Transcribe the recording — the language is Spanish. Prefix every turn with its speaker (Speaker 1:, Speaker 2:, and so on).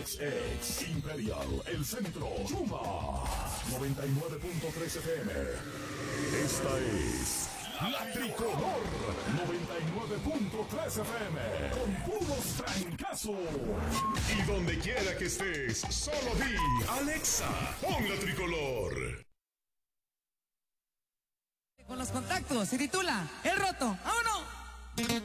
Speaker 1: XX, Imperial, El Centro, Chuma, 99.3 FM. Esta es La Tricolor, 99.3 FM, con puros trancazos. Y donde quiera que estés, solo di, Alexa, pon La Tricolor.
Speaker 2: Con los contactos, se titula El Roto. ¡Vámonos!